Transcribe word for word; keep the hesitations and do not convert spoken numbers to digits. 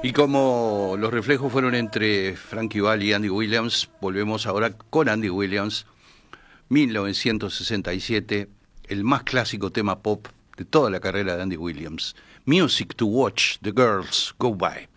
Y como los reflejos fueron entre Frankie Valli y Andy Williams, volvemos ahora con Andy Williams, mil novecientos sesenta y siete, el más clásico tema pop de toda la carrera de Andy Williams, Music to Watch the Girls Go By.